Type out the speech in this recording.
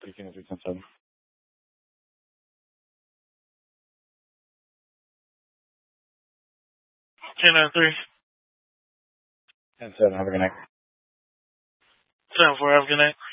3 10 7. 10-3. 10 7. Have a good night. 7-4. Have a good night.